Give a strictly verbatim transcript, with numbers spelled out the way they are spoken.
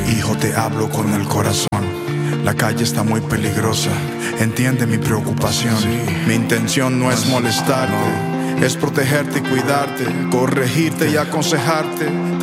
Hijo, te hablo con el corazón. La calle está muy peligrosa, entiende mi preocupación. Mi intención no es molestarte, es protegerte y cuidarte, corregirte y aconsejarte.